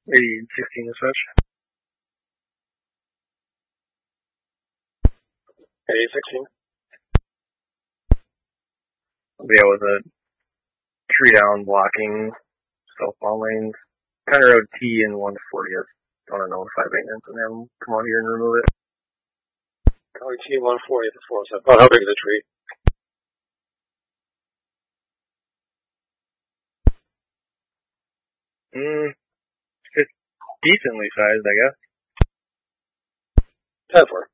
Maybe 16 to switch. 16. Yeah, with a tree down blocking southbound lanes. County Road T and 140th. I want to notify maintenance and have them come out here and remove it. County T 140 at the 407. How big is the tree? It's decently sized, I guess. 10 for.